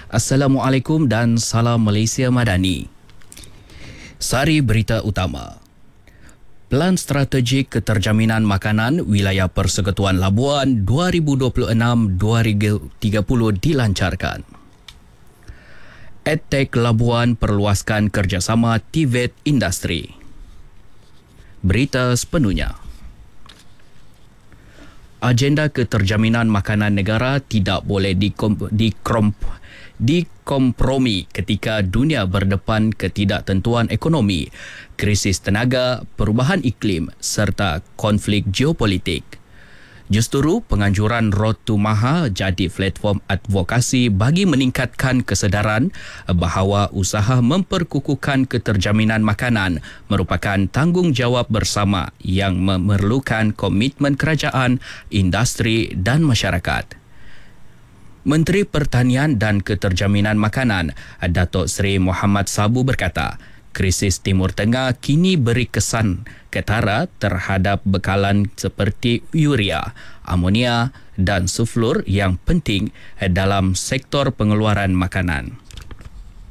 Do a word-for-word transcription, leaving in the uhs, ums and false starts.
Assalamualaikum dan salam Malaysia Madani. Sari berita utama. Pelan Strategik Keterjaminan Makanan Wilayah Persekutuan Labuan dua ribu dua puluh enam hingga dua ribu tiga puluh dilancarkan. EdTech Labuan perluaskan kerjasama T V E T industri. Berita sepenuhnya. Agenda keterjaminan makanan negara tidak boleh dikom, dikromp, dikompromi ketika dunia berdepan ketidaktentuan ekonomi, krisis tenaga, perubahan iklim serta konflik geopolitik. Justru penganjuran Road to Maha jadi platform advokasi bagi meningkatkan kesedaran bahawa usaha memperkukuhkan keterjaminan makanan merupakan tanggungjawab bersama yang memerlukan komitmen kerajaan, industri dan masyarakat. Menteri Pertanian dan Keterjaminan Makanan, Datuk Seri Muhammad Sabu berkata, krisis Timur Tengah kini beri kesan ketara terhadap bekalan seperti urea, amonia dan sulfur yang penting dalam sektor pengeluaran makanan.